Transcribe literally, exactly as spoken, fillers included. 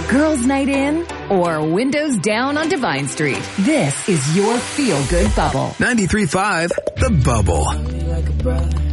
girls' night in, or windows down on Divine Street. This is your feel-good bubble. ninety-three point five The Bubble.